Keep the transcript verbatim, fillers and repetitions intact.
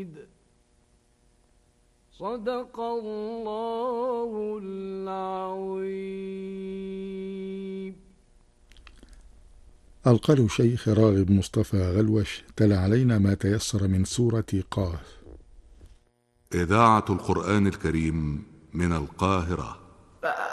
صدق الله العظيم. القارئ الشيخ راغب مصطفى غلوش تلا علينا ما تيسر من سورة قاف. إذاعة القرآن الكريم من القاهرة.